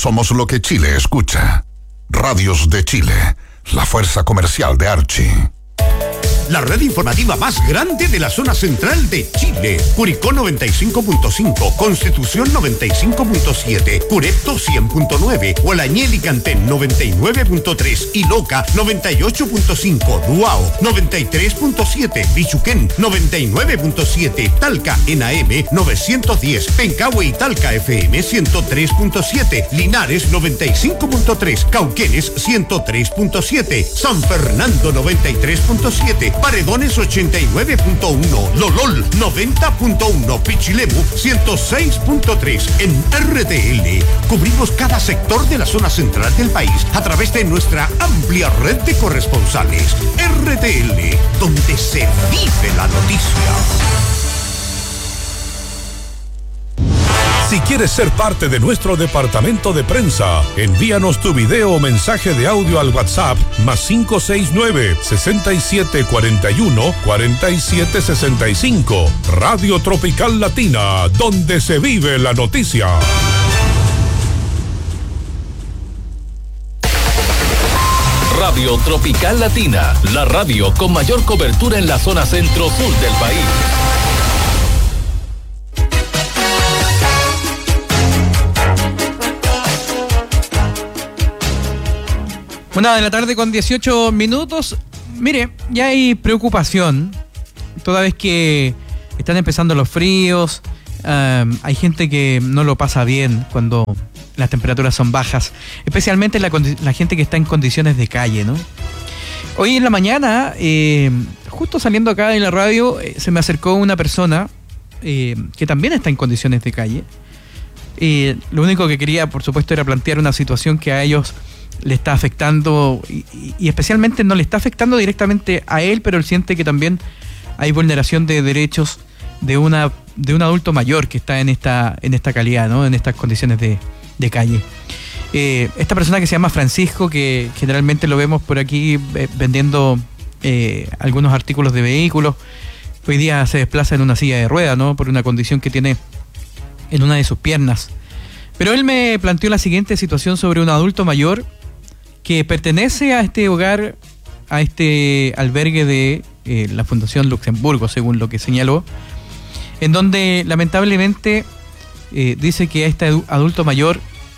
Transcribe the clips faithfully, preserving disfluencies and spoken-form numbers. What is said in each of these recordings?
Somos lo que Chile escucha. Radios de Chile, la fuerza comercial de Archie. La red informativa más grande de la zona central de Chile. Curicó noventa y cinco punto cinco, Constitución noventa y cinco punto siete, Curepto cien punto nueve, Hualañel y Cantén noventa y nueve punto tres y Loca noventa y ocho punto cinco, Duao noventa y tres punto siete, Bichuquén noventa y nueve punto siete, Talca en A M novecientos diez, Pencahue y Talca F M ciento tres punto siete, Linares noventa y cinco punto tres, Cauquenes ciento tres punto siete, San Fernando noventa y tres punto siete, Paredones ochenta y nueve punto uno, Lolol noventa punto uno, Pichilemu ciento seis punto tres. En R T L cubrimos cada sector de la zona central del país a través de nuestra amplia red de corresponsales. R T L, donde se vive la noticia. Si quieres ser parte de nuestro departamento de prensa, envíanos tu video o mensaje de audio al WhatsApp más cinco seis nueve, seis siete cuatro uno, cuatro siete seis cinco. Radio Tropical Latina, donde se vive la noticia. Radio Tropical Latina, la radio con mayor cobertura en la zona centro-sur del país. Una de la tarde con dieciocho minutos. Mire, ya hay preocupación, toda vez que están empezando los fríos. Um, hay gente que no lo pasa bien cuando las temperaturas son bajas, especialmente la, la gente que está en condiciones de calle, ¿no? Hoy en la mañana, eh, justo saliendo acá de la radio, eh, se me acercó una persona eh, que también está en condiciones de calle. Eh, lo único que quería, por supuesto, era plantear una situación que a ellos le está afectando y, y especialmente no le está afectando directamente a él, pero él siente que también hay vulneración de derechos de una de un adulto mayor que está en esta en esta calidad, ¿no? En estas condiciones de, de calle. Eh, esta persona que se llama Francisco, que generalmente lo vemos por aquí eh, vendiendo eh, algunos artículos de vehículos, hoy día se desplaza en una silla de rueda, ¿no? Por una condición que tiene en una de sus piernas. Pero él me planteó la siguiente situación sobre un adulto mayor que pertenece a este hogar, a este albergue de eh, la Fundación Luxemburgo, según lo que señaló, en donde lamentablemente eh, dice que a este adulto mayor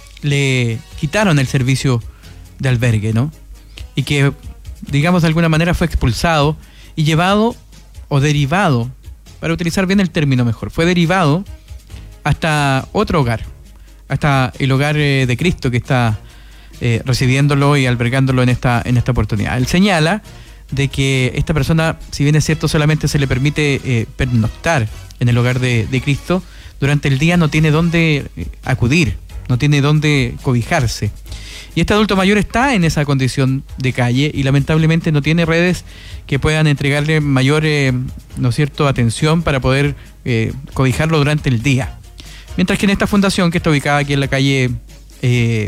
le quitaron el servicio de albergue, ¿no? Y que, digamos, de alguna manera fue expulsado y llevado o derivado, para utilizar bien el término mejor, fue derivado hasta otro hogar, hasta el hogar eh, de Cristo, que está eh, recibiéndolo y albergándolo en esta, en esta oportunidad. Él señala de que esta persona, si bien es cierto, solamente se le permite eh, pernoctar en el hogar de, de Cristo, durante el día no tiene dónde eh, acudir, no tiene dónde cobijarse. Y este adulto mayor está en esa condición de calle y lamentablemente no tiene redes que puedan entregarle mayor, eh, ¿no es cierto?, atención para poder eh, cobijarlo durante el día. Mientras que en esta fundación, que está ubicada aquí en la calle eh,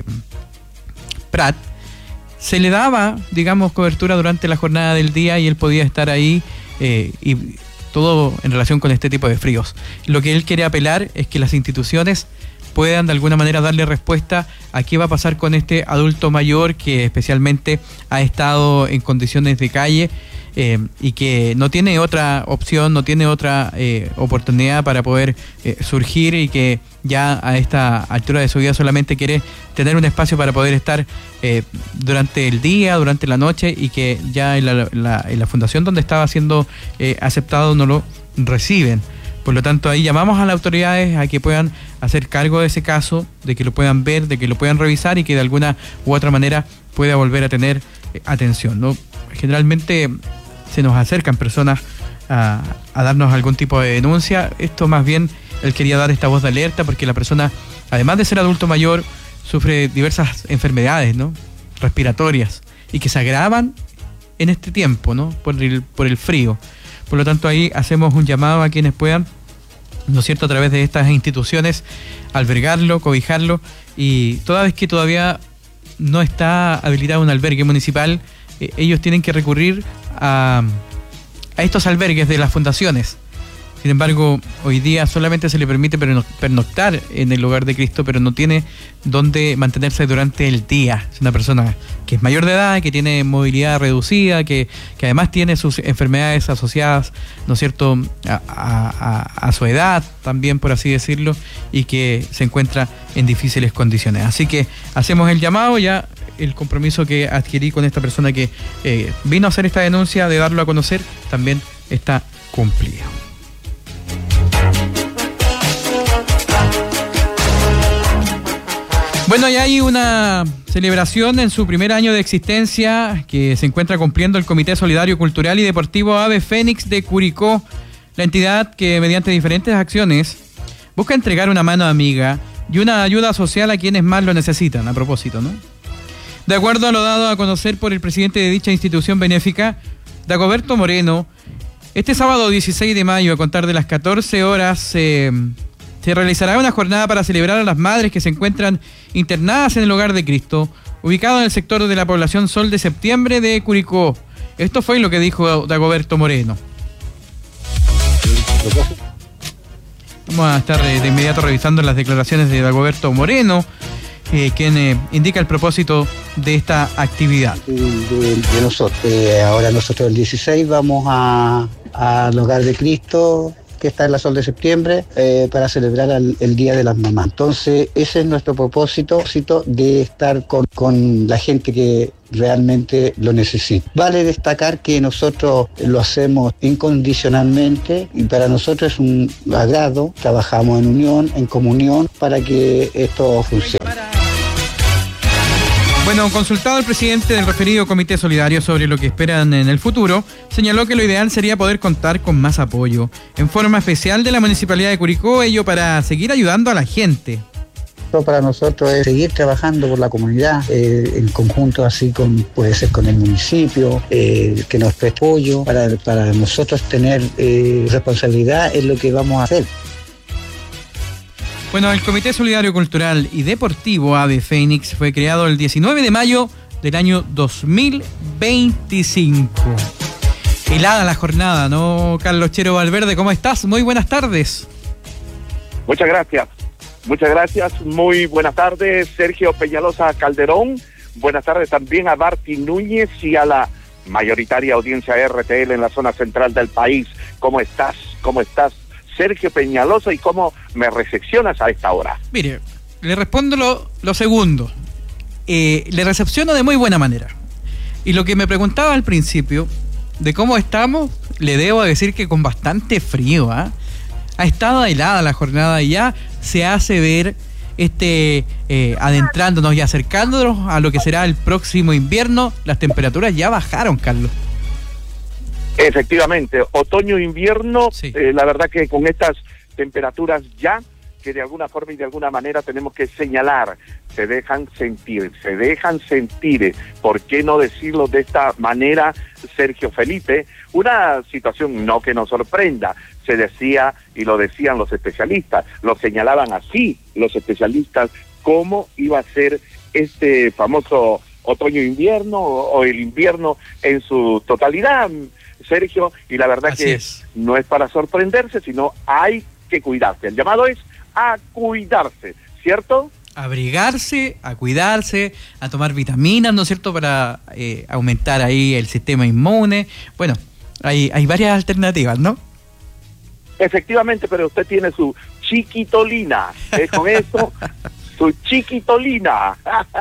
Prat, se le daba, digamos, cobertura durante la jornada del día y él podía estar ahí eh, y todo en relación con este tipo de fríos. Lo que él quiere apelar es que las instituciones puedan de alguna manera darle respuesta a qué va a pasar con este adulto mayor que especialmente ha estado en condiciones de calle eh, y que no tiene otra opción, no tiene otra eh, oportunidad para poder eh, surgir y que ya a esta altura de su vida solamente quiere tener un espacio para poder estar eh, durante el día, durante la noche y que ya en la, la, en la fundación donde estaba siendo eh, aceptado no lo reciben. Por lo tanto, ahí llamamos a las autoridades a que puedan hacer cargo de ese caso, de que lo puedan ver, de que lo puedan revisar y que de alguna u otra manera pueda volver a tener eh, atención, ¿no? Generalmente se nos acercan personas a, a darnos algún tipo de denuncia. Esto más bien, él quería dar esta voz de alerta porque la persona, además de ser adulto mayor, sufre diversas enfermedades, ¿no?, respiratorias y que se agravan en este tiempo, ¿no?, por el, por el frío. Por lo tanto, ahí hacemos un llamado a quienes puedan, ¿no es cierto?, a través de estas instituciones, albergarlo, cobijarlo, y toda vez que todavía no está habilitado un albergue municipal, eh, ellos tienen que recurrir a, a estos albergues de las fundaciones, Sin embargo, hoy día solamente se le permite pernoctar en el hogar de Cristo, pero no tiene dónde mantenerse durante el día. Es una persona que es mayor de edad, que tiene movilidad reducida, que, que además tiene sus enfermedades asociadas, ¿no es cierto?, a, a, a su edad también, por así decirlo, y que se encuentra en difíciles condiciones. Así que hacemos el llamado, ya el compromiso que adquirí con esta persona que eh, vino a hacer esta denuncia, de darlo a conocer, también está cumplido. Bueno, ya hay una celebración en su primer año de existencia que se encuentra cumpliendo el Comité Solidario Cultural y Deportivo Ave Fénix de Curicó, la entidad que mediante diferentes acciones busca entregar una mano amiga y una ayuda social a quienes más lo necesitan, a propósito, ¿no? De acuerdo a lo dado a conocer por el presidente de dicha institución benéfica, Dagoberto Moreno, este sábado dieciséis de mayo, a contar de las catorce horas, eh, se realizará una jornada para celebrar a las madres que se encuentran internadas en el Hogar de Cristo, ubicado en el sector de la población Sol de Septiembre de Curicó. Esto fue lo que dijo Dagoberto Moreno. Vamos a estar eh, de inmediato revisando las declaraciones de Dagoberto Moreno, eh, quien eh, indica el propósito de esta actividad. De, de, de nosotros. Eh, ahora nosotros el dieciséis vamos a al Hogar de Cristo, que está en la Sol de Septiembre, eh, para celebrar el, el Día de las Mamás. Entonces, ese es nuestro propósito, de estar con, con la gente que realmente lo necesita. Vale destacar que nosotros lo hacemos incondicionalmente y para nosotros es un agrado. Trabajamos en unión, en comunión, para que esto funcione. Bueno, consultado el presidente del referido Comité Solidario sobre lo que esperan en el futuro, señaló que lo ideal sería poder contar con más apoyo, en forma especial de la Municipalidad de Curicó, ello para seguir ayudando a la gente. Para nosotros es seguir trabajando por la comunidad, eh, en conjunto así con, puede ser con el municipio, eh, que nos preste apoyo, para, para nosotros tener eh, responsabilidad en lo que vamos a hacer. Bueno, el Comité Solidario Cultural y Deportivo Ave Fénix fue creado el diecinueve de mayo del año dos mil veinticinco. Helada la jornada, ¿no, Carlos Chero Valverde? ¿Cómo estás? Muy buenas tardes. Muchas gracias. Muchas gracias. Muy buenas tardes, Sergio Peñalosa Calderón. Buenas tardes también a Martín Núñez y a la mayoritaria audiencia R T L en la zona central del país. ¿Cómo estás? ¿Cómo estás, Sergio Peñalosa, y cómo me recepcionas a esta hora? Mire, le respondo lo, lo segundo. Eh, le recepciono de muy buena manera. Y lo que me preguntaba al principio, de cómo estamos, le debo decir que con bastante frío, ¿eh? Ha estado helada la jornada y ya se hace ver este eh, adentrándonos y acercándonos a lo que será el próximo invierno. Las temperaturas ya bajaron, Carlos. Efectivamente, otoño-invierno, sí. eh, la verdad que con estas temperaturas ya, que de alguna forma y de alguna manera tenemos que señalar, se dejan sentir, se dejan sentir, ¿por qué no decirlo de esta manera, Sergio Felipe? Una situación no que nos sorprenda, se decía y lo decían los especialistas, lo señalaban así los especialistas, cómo iba a ser este famoso otoño-invierno o, o el invierno en su totalidad, Sergio, y la verdad así que es. No es para sorprenderse, sino hay que cuidarse. El llamado es a cuidarse, ¿cierto? Abrigarse, a cuidarse, a tomar vitaminas, ¿no es cierto?, para eh, aumentar ahí el sistema inmune. Bueno, hay, hay varias alternativas, ¿no? Efectivamente, pero usted tiene su chiquitolina, ¿eh? Con eso, su chiquitolina.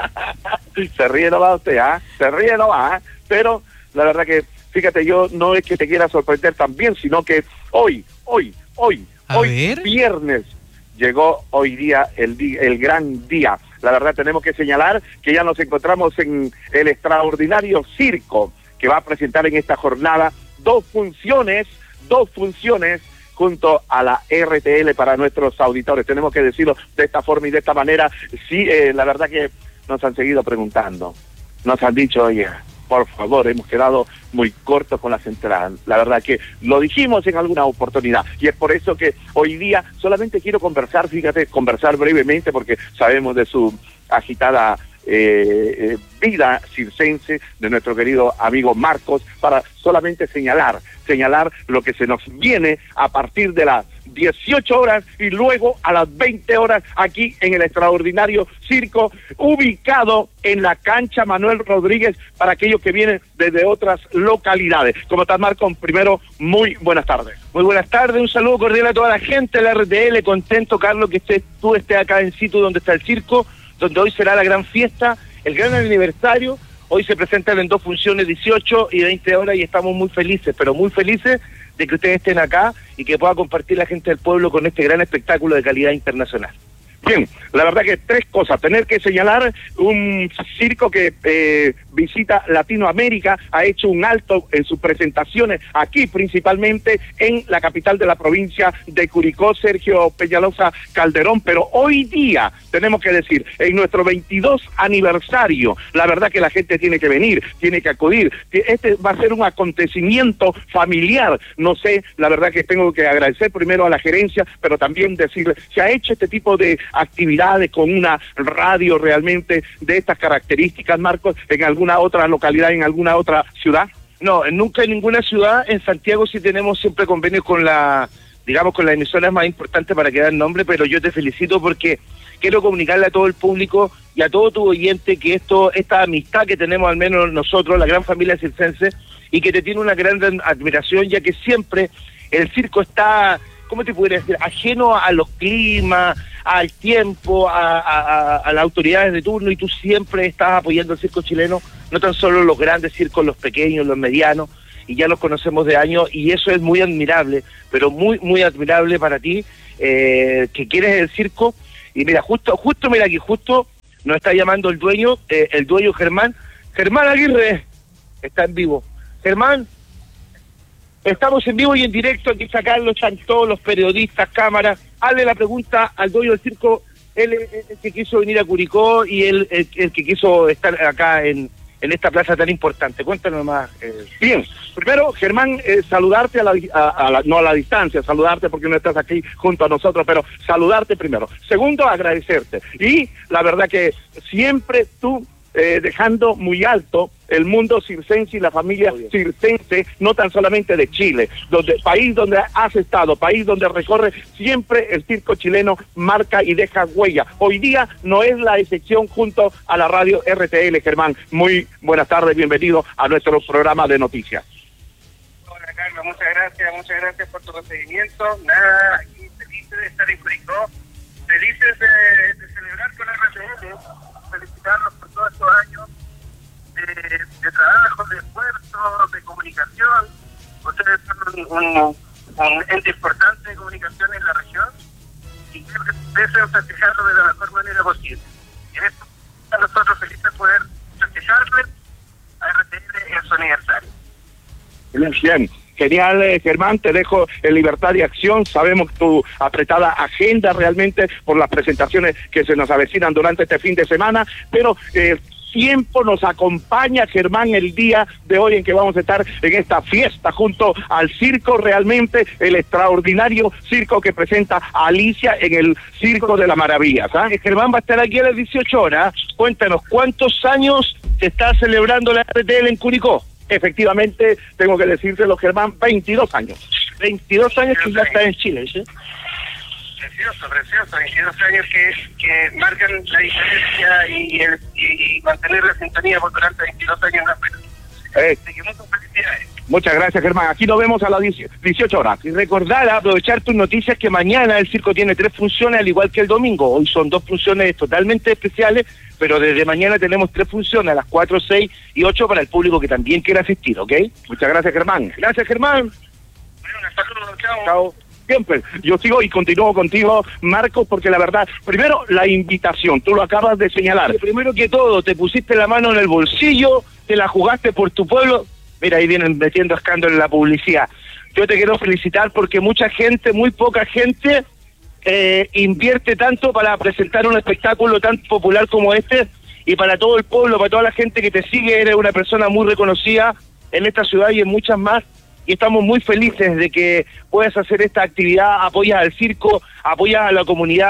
Se ríe nomás usted, ¿ah? ¿eh? Se ríe nomás, ¿eh? Pero la verdad que, fíjate, yo no es que te quiera sorprender también, sino que hoy, hoy, hoy, a hoy, ver. viernes, llegó hoy día el, di- el gran día. La verdad tenemos que señalar que ya nos encontramos en el extraordinario circo que va a presentar en esta jornada dos funciones, dos funciones junto a la R T L para nuestros auditores. Tenemos que decirlo de esta forma y de esta manera. Sí, eh, la verdad que nos han seguido preguntando. Nos han dicho, oye, por favor, hemos quedado muy cortos con la central. La verdad que lo dijimos en alguna oportunidad y es por eso que hoy día solamente quiero conversar, fíjate, conversar brevemente porque sabemos de su agitada eh, vida circense de nuestro querido amigo Marcos, para solamente señalar, señalar lo que se nos viene a partir de las dieciocho horas y luego a las veinte horas aquí en el extraordinario circo, ubicado en la cancha Manuel Rodríguez para aquellos que vienen desde otras localidades. ¿Cómo estás, Marco? Primero, muy buenas tardes. Muy buenas tardes, un saludo cordial a toda la gente de la R T L, contento, Carlos, que estés, tú estés acá en sitio donde está el circo, donde hoy será la gran fiesta, el gran aniversario. Hoy se presentan en dos funciones, dieciocho y veinte horas, y estamos muy felices, pero muy felices de que ustedes estén acá y que pueda compartir la gente del pueblo con este gran espectáculo de calidad internacional. Bien, la verdad que tres cosas. Tener que señalar un circo que eh, visita Latinoamérica, ha hecho un alto en sus presentaciones aquí, principalmente en la capital de la provincia de Curicó, Sergio Peñalosa Calderón, pero hoy día, tenemos que decir, en nuestro veintidós aniversario, la verdad que la gente tiene que venir, tiene que acudir. Este va a ser un acontecimiento familiar. No sé, la verdad que tengo que agradecer primero a la gerencia, pero también decirle, se ha hecho este tipo de actividades con una radio realmente de estas características, Marcos, en alguna otra localidad, en alguna otra ciudad? No, nunca en ninguna ciudad. En Santiago sí tenemos siempre convenios con la, digamos, con las emisoras más importantes para que den nombre, pero yo te felicito porque quiero comunicarle a todo el público y a todo tu oyente que esto, esta amistad que tenemos al menos nosotros, la gran familia circense, y que te tiene una gran admiración, ya que siempre el circo está, ¿cómo te podría decir?, ajeno a los climas, al tiempo, a, a, a las autoridades de turno, y tú siempre estás apoyando el circo chileno, no tan solo los grandes circos, los pequeños, los medianos, y ya los conocemos de años, y eso es muy admirable, pero muy, muy admirable para ti, eh, que quieres el circo. Y mira, justo, justo, mira aquí, justo nos está llamando el dueño, eh, el dueño Germán, Germán Aguirre, está en vivo. Germán, estamos en vivo y en directo, aquí está Carlos, están todos los periodistas, cámaras. Hazle la pregunta al dueño del circo, él es el que quiso venir a Curicó y él el, el que quiso estar acá en, en esta plaza tan importante. Cuéntanos más. Eh. Bien, primero, Germán, eh, saludarte a la, a, a la, no a la distancia, saludarte porque no estás aquí junto a nosotros, pero saludarte primero. Segundo, agradecerte. Y la verdad que siempre tú, Eh, dejando muy alto el mundo circense y la familia circense, no tan solamente de Chile, donde país donde has estado, país donde recorre, siempre el circo chileno marca y deja huella. Hoy día no es la excepción junto a la radio R T L. Germán, muy buenas tardes, bienvenido a nuestro programa de noticias. Hola, Carlos, muchas gracias, muchas gracias por tu recibimiento. Nada, aquí felices de estar en Curicó, felices de, de celebrar con R T L, felicitarlos por todos estos años de, de trabajo, de esfuerzo, de comunicación. Ustedes son un, un, un ente importante de comunicación en la región y creo que deben festejarlo de la mejor manera posible. Y en esto, a nosotros felices poder festejarle a R T L en su aniversario. Bien. Genial, eh, Germán, te dejo en libertad de acción. Sabemos tu apretada agenda realmente por las presentaciones que se nos avecinan durante este fin de semana, pero el tiempo nos acompaña, Germán, el día de hoy en que vamos a estar en esta fiesta junto al circo, realmente el extraordinario circo que presenta a Alicia en el Circo de las Maravillas. ¿eh? Germán va a estar aquí a las dieciocho horas. Cuéntanos, ¿cuántos años se está celebrando la R T L en Curicó? Efectivamente, tengo que decírselo, Germán, veintidós años. veintidós años que ya está en Chile, ¿sí? Precioso, precioso. veintidós años que, que marcan la diferencia y, el, y, y mantener la sintonía por durante veintidós años más. Eh, Así que muchas felicidades. Muchas gracias, Germán. Aquí nos vemos a las dieciocho horas. Y recordar, aprovechar tus noticias, que mañana el circo tiene tres funciones, al igual que el domingo. Hoy son dos funciones totalmente especiales, pero desde mañana tenemos tres funciones, a las cuatro, seis y ocho, para el público que también quiera asistir, ¿ok? Muchas gracias, Germán. Gracias, Germán. Bueno, un saludo, chao. Chao. Siempre. Yo sigo y continúo contigo, Marcos, porque la verdad, primero, la invitación, tú lo acabas de señalar. Sí, primero que todo, te pusiste la mano en el bolsillo, te la jugaste por tu pueblo. Mira, ahí vienen metiendo escándalo en la publicidad. Yo te quiero felicitar porque mucha gente, muy poca gente, eh, invierte tanto para presentar un espectáculo tan popular como este, y para todo el pueblo, para toda la gente que te sigue, eres una persona muy reconocida en esta ciudad y en muchas más, y estamos muy felices de que puedas hacer esta actividad, apoyas al circo, apoyas a la comunidad,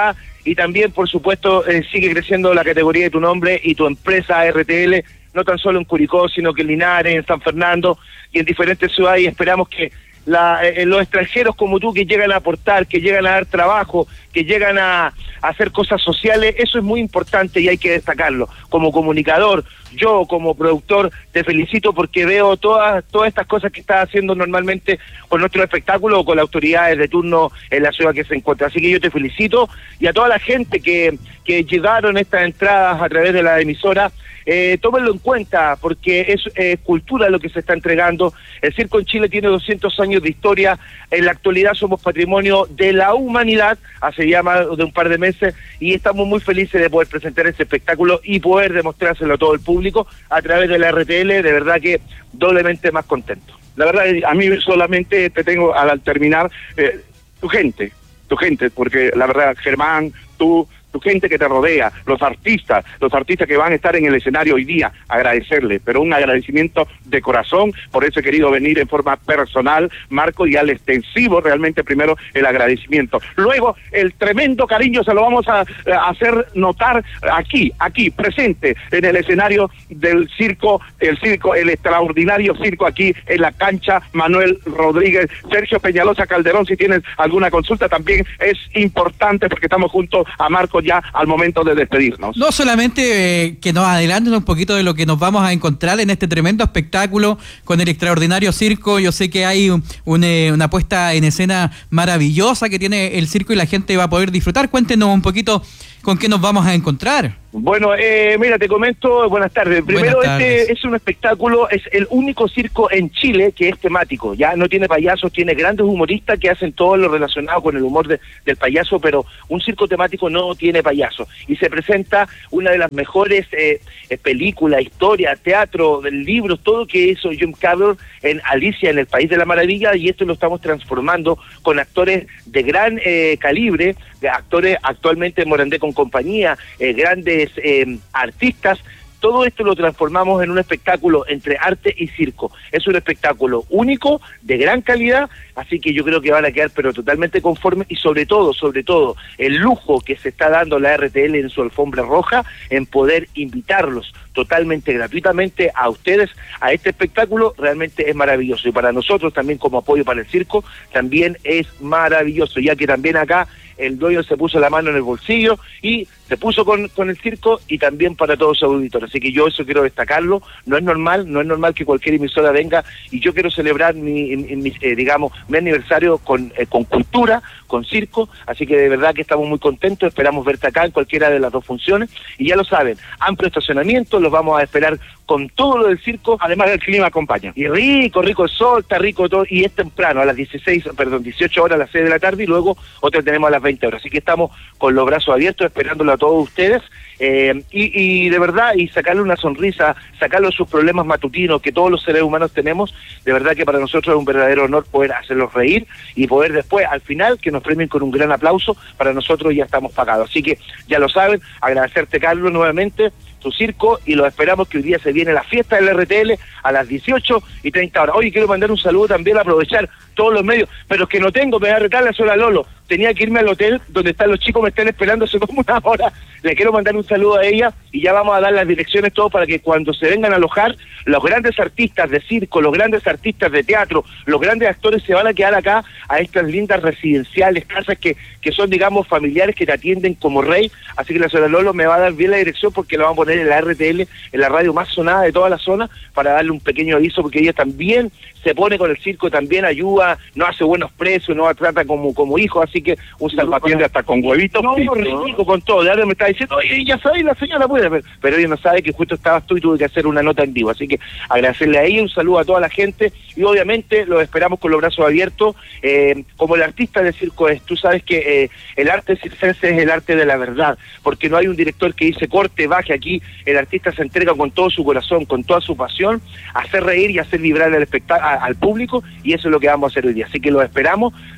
y también, por supuesto, eh, sigue creciendo la categoría de tu nombre y tu empresa R T L, no tan solo en Curicó, sino que en Linares, en San Fernando y en diferentes ciudades, y esperamos que La, eh, los extranjeros como tú que llegan a aportar, que llegan a dar trabajo, que llegan a, a hacer cosas sociales, eso es muy importante y hay que destacarlo. Como comunicador, yo como productor te felicito porque veo todas todas estas cosas que estás haciendo normalmente con nuestro espectáculo o con las autoridades de turno en la ciudad que se encuentra. Así que yo te felicito, y a toda la gente que, que llegaron estas entradas a través de la emisora, Eh, tómenlo en cuenta, porque es eh, cultura lo que se está entregando. El circo en Chile tiene doscientos años de historia, en la actualidad somos patrimonio de la humanidad, hace ya más de un par de meses, y estamos muy felices de poder presentar este espectáculo y poder demostrárselo a todo el público a través de la R T L, de verdad que doblemente más contento. La verdad, a mí solamente te tengo al terminar, eh, tu gente, tu gente, porque la verdad, Germán, tú, tu gente que te rodea, los artistas, los artistas que van a estar en el escenario hoy día, agradecerle, pero un agradecimiento de corazón, por eso he querido venir en forma personal, Marco, y al extensivo realmente primero el agradecimiento. Luego, el tremendo cariño se lo vamos a, a hacer notar aquí, aquí, presente, en el escenario del circo, el circo, el extraordinario circo aquí en la cancha Manuel Rodríguez. Sergio Peñalosa Calderón, si tienes alguna consulta, también es importante porque estamos junto a Marco ya al momento de despedirnos. No solamente eh, que nos adelanten un poquito de lo que nos vamos a encontrar en este tremendo espectáculo con el extraordinario circo. Yo sé que hay un, un, eh, una puesta en escena maravillosa que tiene el circo y la gente va a poder disfrutar. Cuéntenos un poquito con qué nos vamos a encontrar. Bueno, eh, mira, te comento, buenas tardes. Primero, Buenas tardes. Este es un espectáculo, es el único circo en Chile que es temático, ya no tiene payasos, tiene grandes humoristas que hacen todo lo relacionado con el humor de, del payaso, pero un circo temático no tiene payaso. Y se presenta una de las mejores eh, eh, películas, historias, teatro, libros, todo que hizo Jim Carrey en Alicia en el País de la Maravilla, y esto lo estamos transformando con actores de gran eh, calibre, de actores actualmente en Morandé con compañía, eh, grandes Eh, artistas. Todo esto lo transformamos en un espectáculo entre arte y circo. Es un espectáculo único, de gran calidad, así que yo creo que van a quedar pero totalmente conformes, y sobre todo, sobre todo, el lujo que se está dando la R T L en su alfombra roja, en poder invitarlos totalmente gratuitamente a ustedes a este espectáculo, realmente es maravilloso. Y para nosotros también, como apoyo para el circo, también es maravilloso, ya que también acá el dueño se puso la mano en el bolsillo y se puso con, con el circo, y también para todos sus auditores. Así que yo eso quiero destacarlo. No es normal, no es normal que cualquier emisora venga, y yo quiero celebrar mi, mi, mi eh, digamos, mi aniversario con, eh, con cultura, con circo, así que de verdad que estamos muy contentos, esperamos verte acá en cualquiera de las dos funciones, y ya lo saben, amplio estacionamiento, los vamos a esperar con todo lo del circo, además del clima acompaña. Y rico, rico el sol, está rico todo, y es temprano, a las dieciséis, perdón, dieciocho horas, a las seis de la tarde, y luego otra tenemos a las veinte horas, así que estamos con los brazos abiertos esperándolo a todos ustedes, eh, y, y de verdad, y sacarle una sonrisa, sacarle sus problemas matutinos que todos los seres humanos tenemos, de verdad que para nosotros es un verdadero honor poder hacerlos reír, y poder después, al final, que nos premien con un gran aplauso, para nosotros ya estamos pagados. Así que ya lo saben, agradecerte, Carlos, nuevamente, tu circo, y lo esperamos que hoy día se viene la fiesta del R T L a las dieciocho y treinta horas. Oye, quiero mandar un saludo también, aprovechar todos los medios, pero es que no tengo, me va a retar la sola Lolo, tenía que irme al hotel donde están los chicos, me están esperando hace como una hora, le quiero mandar un saludo a ella, y ya vamos a dar las direcciones todo para que cuando se vengan a alojar, los grandes artistas de circo, los grandes artistas de teatro, los grandes actores se van a quedar acá a estas lindas residenciales, casas que, que son, digamos, familiares, que te atienden como rey. Así que la señora Lolo me va a dar bien la dirección, porque la vamos a poner en la R T L, en la radio más sonada de toda la zona, para darle un pequeño aviso, porque ella también se pone con el circo, también ayuda, no hace buenos precios, no trata como como hijo, así que un saludo. Atiende hasta con huevitos. No, no, rico, con todo. Ya me está diciendo, oye, ya sabe, la señora puede, pero, pero ella no sabe que justo estabas tú y tuve que hacer una nota en vivo, así que agradecerle a ella, un saludo a toda la gente, y obviamente los esperamos con los brazos abiertos, eh, como el artista del circo es. Tú sabes que eh, el arte circense es el arte de la verdad, porque no hay un director que dice corte, baje. Aquí el artista se entrega con todo su corazón, con toda su pasión, a hacer reír y hacer vibrar al espectáculo, al público, y eso es lo que vamos a hacer hoy día. Así que los esperamos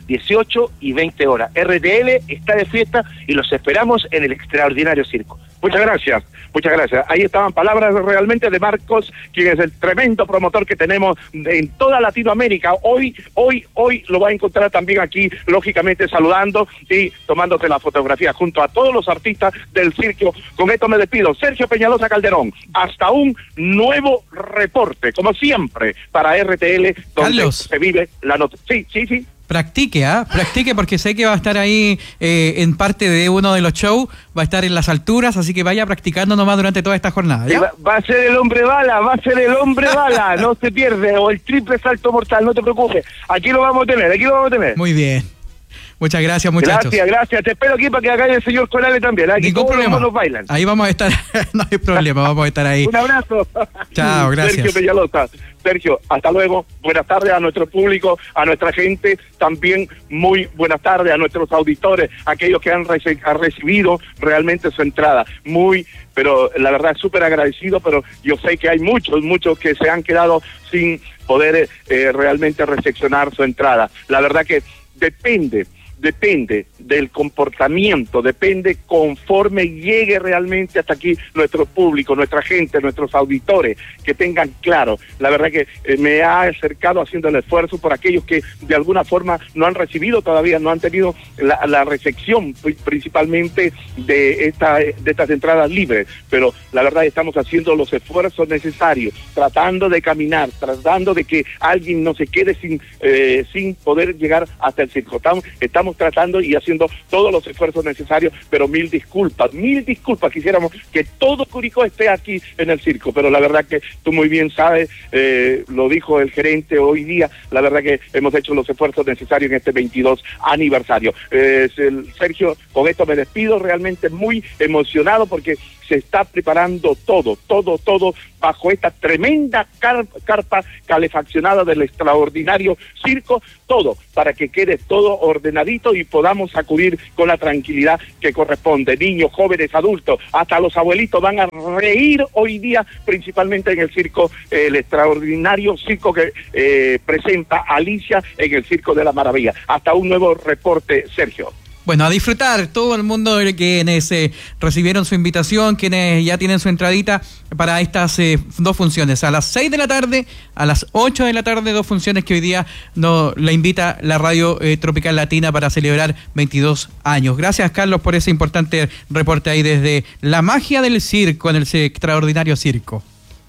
dieciocho y veinte horas. R T L está de fiesta y los esperamos en el extraordinario circo. Muchas gracias, muchas gracias. Ahí estaban palabras realmente de Marcos, quien es el tremendo promotor que tenemos en toda Latinoamérica. Hoy, hoy, hoy lo va a encontrar también aquí, lógicamente saludando y tomándose la fotografía junto a todos los artistas del circo. Con esto me despido. Sergio Peñalosa Calderón, hasta un nuevo reporte, como siempre, para R T L, donde Carlos. se vive la noticia. Sí, sí, sí. Practique, ¿ah? ¿eh? Practique porque sé que va a estar ahí eh, en parte de uno de los shows, va a estar en las alturas, así que vaya practicando nomás durante toda esta jornada. ¿ya? Va, va a ser el hombre bala, va a ser el hombre bala, no se pierde, o el triple salto mortal, no te preocupes, aquí lo vamos a tener, aquí lo vamos a tener. Muy bien. Muchas gracias, muchachos. Gracias, gracias. Te espero aquí para que haga el señor Corales también. Aquí Ningún todos problema. los bailan. Ahí vamos a estar, no hay problema, vamos a estar ahí. Un abrazo. Chao, gracias. Sergio Peñalosa. Sergio, hasta luego. Buenas tardes a nuestro público, a nuestra gente. También muy buenas tardes a nuestros auditores, aquellos que han, rece- han recibido realmente su entrada. Muy, pero la verdad súper agradecido, pero yo sé que hay muchos, muchos que se han quedado sin poder eh, realmente recepcionar su entrada. La verdad que depende. Depende del comportamiento, depende conforme llegue realmente hasta aquí nuestro público, nuestra gente, nuestros auditores, que tengan claro. La verdad que eh, me ha acercado haciendo el esfuerzo por aquellos que de alguna forma no han recibido todavía, no han tenido la, la recepción principalmente de, esta, de estas entradas libres, pero la verdad estamos haciendo los esfuerzos necesarios, tratando de caminar, tratando de que alguien no se quede sin, eh, sin poder llegar hasta el circo. Estamos, estamos tratando y haciendo todos los esfuerzos necesarios, pero mil disculpas, mil disculpas, quisiéramos que todo Curicó esté aquí en el circo, pero la verdad que tú muy bien sabes, eh, lo dijo el gerente hoy día, la verdad que hemos hecho los esfuerzos necesarios en este veintidós aniversario. Eh, Sergio, con esto me despido, realmente muy emocionado porque se está preparando todo, todo, todo bajo esta tremenda car- carpa calefaccionada del extraordinario circo, todo para que quede todo ordenadito y podamos acudir con la tranquilidad que corresponde. Niños, jóvenes, adultos, hasta los abuelitos van a reír hoy día, principalmente en el circo, eh, el extraordinario circo que eh, presenta Alicia en el Circo de la Maravilla. Hasta un nuevo reporte, Sergio. Bueno, a disfrutar todo el mundo quienes eh, recibieron su invitación, quienes ya tienen su entradita para estas eh, dos funciones. A las seis de la tarde, a las ocho de la tarde, dos funciones que hoy día no, la invita la Radio eh, Tropical Latina para celebrar veintidós años. Gracias, Carlos, por ese importante reporte ahí desde la magia del circo, en el extraordinario circo.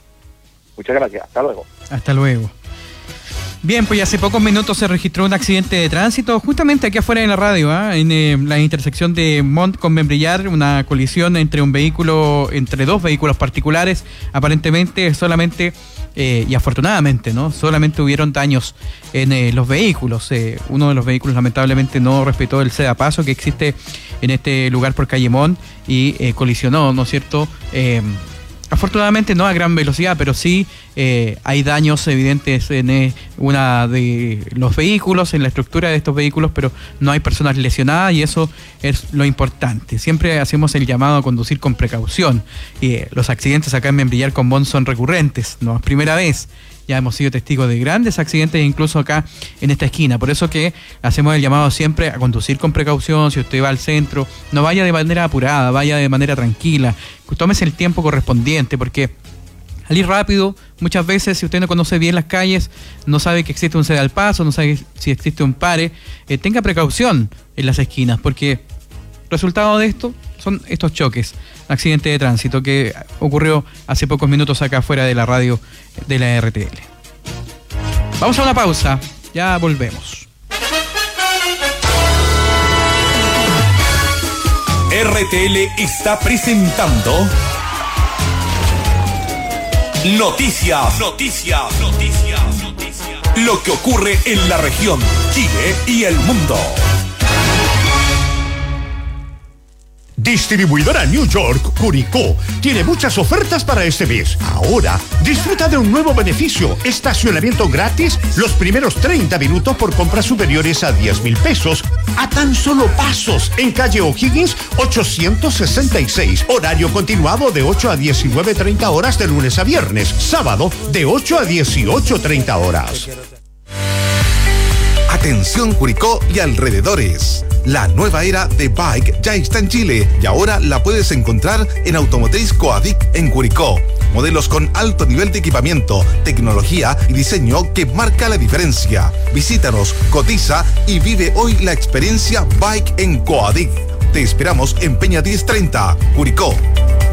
Muchas gracias, hasta luego. Hasta luego. Bien, pues hace pocos minutos se registró un accidente de tránsito justamente aquí afuera de la radio, ¿eh? en eh, la intersección de Mont con Membrillar, una colisión entre un vehículo, entre dos vehículos particulares, aparentemente solamente eh, y afortunadamente, ¿no? Solamente hubieron daños en eh, los vehículos. Eh, uno de los vehículos lamentablemente no respetó el sedapaso que existe en este lugar por calle Mont y eh, colisionó, ¿no es cierto? Eh, Afortunadamente no a gran velocidad, pero sí eh, hay daños evidentes en eh, una de los vehículos, en la estructura de estos vehículos, pero no hay personas lesionadas y eso es lo importante. Siempre hacemos el llamado a conducir con precaución. Eh, los accidentes acá en Membrillar con Mont son recurrentes, no es primera vez. Ya hemos sido testigos de grandes accidentes, incluso acá en esta esquina. Por eso que hacemos el llamado siempre a conducir con precaución. Si usted va al centro, no vaya de manera apurada, vaya de manera tranquila. Tómese el tiempo correspondiente, porque al ir rápido, muchas veces, si usted no conoce bien las calles, no sabe que existe un ceda al paso, no sabe si existe un pare, eh, tenga precaución en las esquinas, porque resultado de esto son estos choques, accidente de tránsito que ocurrió hace pocos minutos acá afuera de la radio de la R T L. Vamos a una pausa, ya volvemos. R T L está presentando Noticias, Noticias, Noticias, Noticias. Lo que ocurre en la región, Chile y el mundo. Distribuidora New York Curicó tiene muchas ofertas para este mes. Ahora, disfruta de un nuevo beneficio: estacionamiento gratis los primeros treinta minutos por compras superiores a diez mil pesos a tan solo pasos en calle O'Higgins ochocientos sesenta y seis. Horario continuado de ocho a diecinueve treinta horas de lunes a viernes. Sábado de ocho a dieciocho treinta horas. Atención Curicó y alrededores. La nueva era de Bike ya está en Chile y ahora la puedes encontrar en Automotriz Coadic en Curicó. Modelos con alto nivel de equipamiento, tecnología y diseño que marca la diferencia. Visítanos, cotiza y vive hoy la experiencia Bike en Coadic. Te esperamos en Peña diez treinta, Curicó.